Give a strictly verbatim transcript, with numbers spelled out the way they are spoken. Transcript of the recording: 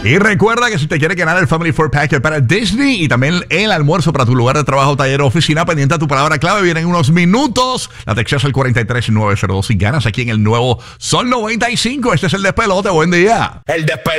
Y recuerda que si te quieres ganar el Family Four Package para Disney y también el almuerzo para tu lugar de trabajo, taller o oficina, pendiente a tu palabra clave, vienen unos minutos. La textas al cuatro tres nueve cero dos y ganas aquí en el nuevo Sol noventa y cinco. Este es el despelote. Buen día. El despelote.